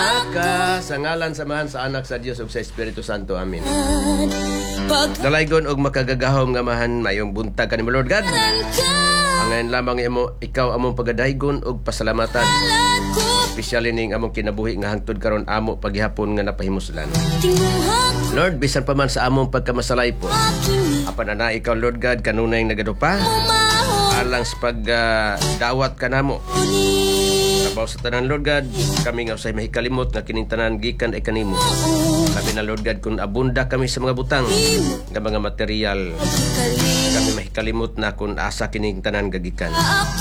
aka sa ngalan samahan sa anak sa Dios ug sa Espiritu Santo. Amen. Dalaygon og makagagahom nga mahan mayong buntag kanimo Lord God. Angayon lamang ikaw among pagadaygon og pasalamatan. Especially ning among kinabuhi nga hangtod karon amo paghihapon nga napahimuslan. Lord, bisan pa man sa among pagkamasalay po, apan ana ikaw Lord God kanunay nagadupa alang sa pagdawat kanamo. Trabaho sa tanan Lord God, kami nga usay mahikalimot nga kining tanan gikan ay kanimo. Sabi na Lord God, kung abunda kami sa mga butang nga mga material, kami mahikalimot na kung asa kining tanan gagikan.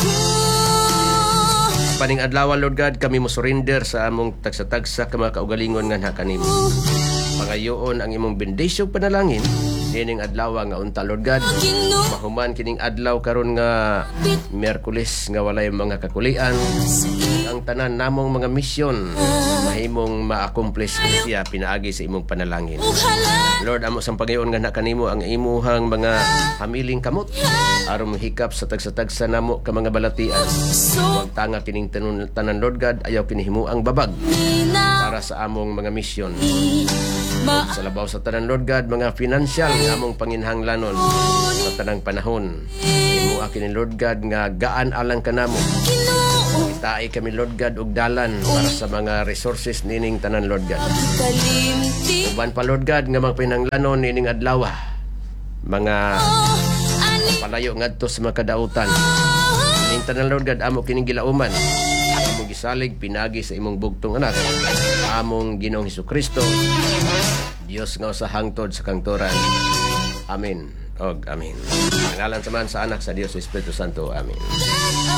Paning adlaw Lord God, kami mo surrender sa among tagsa-tagsa ka mga kaugalingon nga kanimo. Pangayoon ang imong bendisyon panalangin dining adlaw nga unta Lord God. Mahuman kining adlaw karon nga Miyerkules nga walay mga kakulian. Ang tanan namong mga misyon mahimong ma-accomplish siya pinaagi sa imong panalangin. Lord, amo sang pangayoon nga kanimo ang imuhang mga hamiling kamot aron mohikap sa tagsa-tagsa namo ka mga balatian. Huwag tanga kining tanan Lord God, ayaw kinihimo ang babag para sa among mga misyon. Sa labaw sa tanan Lord God, mga financial nga among panginhanglanon sa tanang panahon. Imo akin Lord God nga gaan alang kanamo. Itaay kami Lord God og dalan para sa mga resources nining tanan Lord God. Uban pa Lord God nga mga pinanglanon nining adlaw, mga palayo ngadto sa mga kadautan. Ning tanan Lord God amo kining gilauman. Among gisalig pinagi sa imong bugtong anak, among Ginoong Hesukristo, Dios nga sa hangtod sa kangturan. Amen og amen. Ngalan sa man sa anak sa Dios sa Espiritu Santo. Amen.